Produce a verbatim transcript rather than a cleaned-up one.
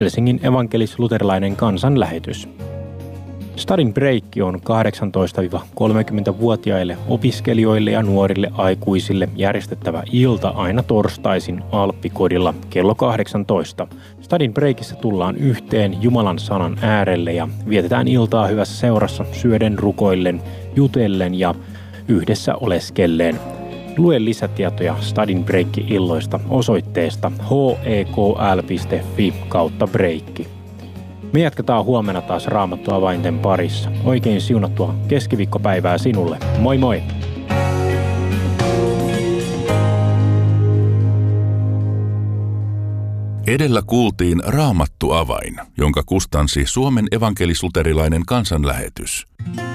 Helsingin evankelis-luterilainen kansanlähetys. Study Break on kahdeksantoista–kolmekymmentävuotiaille opiskelijoille ja nuorille aikuisille järjestettävä ilta aina torstaisin Alppikodilla kello kahdeksantoista. Study Breakissä tullaan yhteen Jumalan sanan äärelle ja vietetään iltaa hyvässä seurassa syöden, rukoillen, jutellen ja yhdessä oleskelleen. Lue lisätietoja Study Break-illoista osoitteesta hekl.fi kautta breikki. Me jatketaan huomenna taas Raamattuavainten parissa. Oikein siunattua keskiviikkopäivää sinulle. Moi moi! Edellä kuultiin Raamattuavain, jonka kustansi Suomen evankelis-luterilainen kansanlähetys.